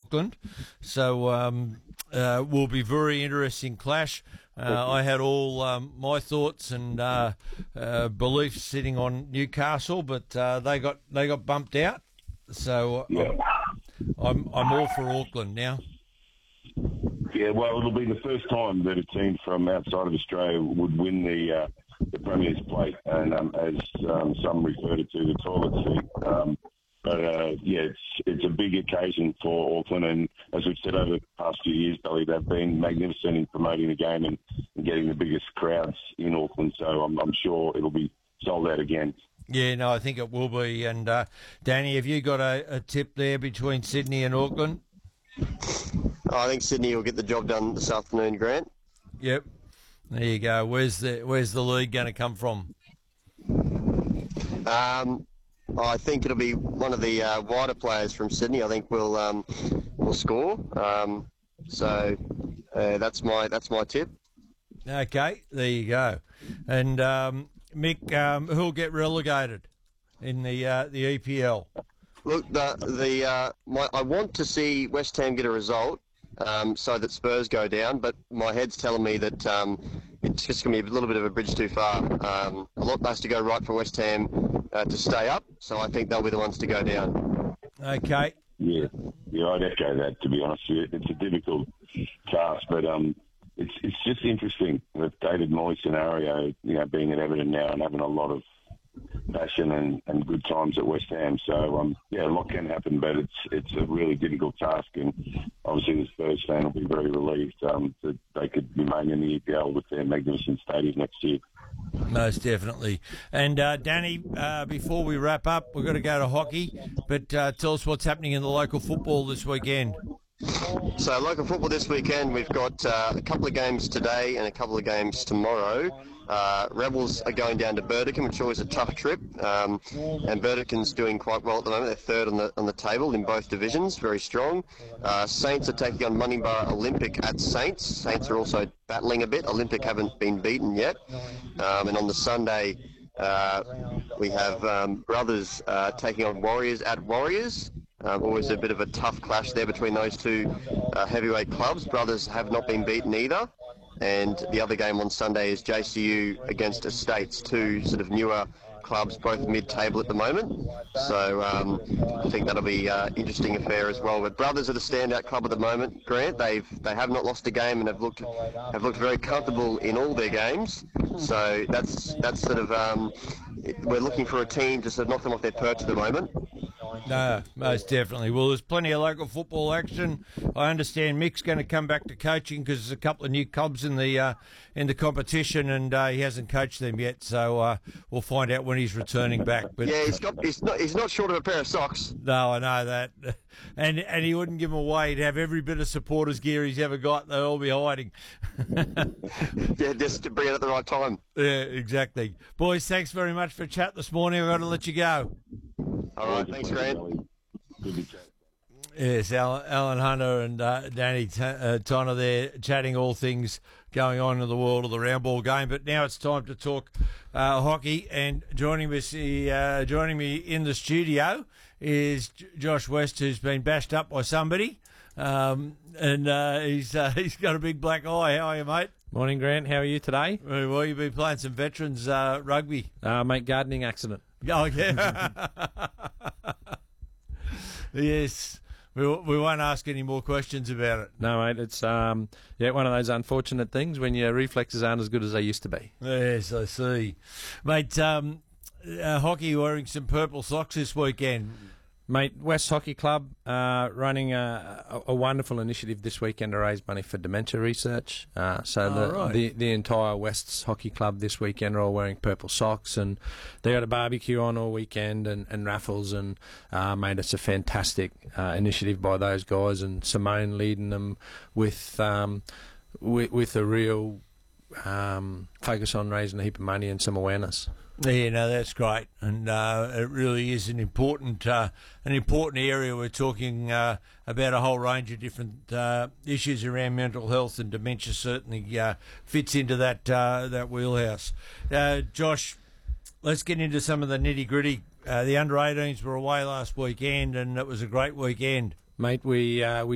Auckland. So will be very interesting clash. I had all my thoughts and beliefs sitting on Newcastle, but they got bumped out. So I'm all for Auckland now. Yeah, well, it'll be the first time that a team from outside of Australia would win the Premier's Plate, and as some refer to the toilet seat. It's a big occasion for Auckland, and as we've said over the past few years, Billy, they've been magnificent in promoting the game and getting the biggest crowds in Auckland. So I'm sure it'll be sold out again. Yeah, no, I think it will be. And Danny, have you got a tip there between Sydney and Auckland? I think Sydney will get the job done this afternoon, Grant. Yep. There you go. Where's the lead going to come from? I think it'll be one of the wider players from Sydney. I think will score. So that's my tip. Okay, there you go. And Mick, who'll get relegated in the EPL? Look, I want to see West Ham get a result so that Spurs go down, but my head's telling me that it's just going to be a little bit of a bridge too far. A lot has to go right for West Ham to stay up, so I think they'll be the ones to go down. Okay. Yeah, I'd echo that, to be honest with you. It's a difficult task, but it's just interesting with David Moyes' scenario, being at Everton now and having a lot of passion and good times at West Ham. So, a lot can happen, but it's a really difficult task, and obviously the Spurs fan will be very relieved that they could remain in the EPL with their magnificent stadium next year. Most definitely. And Danny, before we wrap up, we've got to go to hockey, but tell us what's happening in the local football this weekend. So local football this weekend, we've got a couple of games today and a couple of games tomorrow. Rebels are going down to Burdekin, which is always a tough trip, and Burdekin's doing quite well at the moment. They're third on the table in both divisions, very strong. Saints are taking on Moneyborough Olympic at Saints. Saints are also battling a bit. Olympic haven't been beaten yet. And on the Sunday, we have Brothers taking on Warriors at Warriors. Always a bit of a tough clash there between those two heavyweight clubs. Brothers have not been beaten either. And the other game on Sunday is JCU against Estates, two sort of newer clubs, both mid-table at the moment. So I think that'll be an interesting affair as well. But Brothers are the standout club at the moment, Grant. They have not lost a game and have looked very comfortable in all their games. So that's sort of we're looking for a team to sort of knock them off their perch at the moment. No, most definitely. Well, there's plenty of local football action. I understand Mick's going to come back to coaching because there's a couple of new clubs in the competition, and he hasn't coached them yet. So we'll find out when he's returning back. But yeah, he's not short of a pair of socks. No, I know that, and he wouldn't give them away. He'd have every bit of supporters gear he's ever got. They'll all be hiding. Yeah, just to bring it at the right time. Yeah, exactly. Boys, thanks very much for a chat this morning. I've got to let you go. All right, thanks, Grant. Good to chat. Yes, Alan Hunter and Danny Tonner there chatting all things going on in the world of the round ball game. But now it's time to talk hockey, and joining me in the studio is Josh West, who's been bashed up by somebody, and he's got a big black eye. How are you, mate? Morning, Grant. How are you today? Very well. You've been playing some veterans rugby. Mate, gardening accident. Oh, yeah. Yes. We won't ask any more questions about it. No, mate, it's one of those unfortunate things when your reflexes aren't as good as they used to be. Yes, I see. Mate, hockey wearing some purple socks this weekend. Mate, West Hockey Club running a wonderful initiative this weekend to raise money for dementia research. The entire West's Hockey Club this weekend are all wearing purple socks, and they got a barbecue on all weekend and raffles, and mate, it's a fantastic initiative by those guys, and Simone leading them with a real focus on raising a heap of money and some awareness. Yeah, no, that's great, and it really is an important area. We're talking about a whole range of different issues around mental health, and dementia certainly fits into that wheelhouse. Josh, let's get into some of the nitty gritty. The under-18s were away last weekend, and it was a great weekend. Mate, we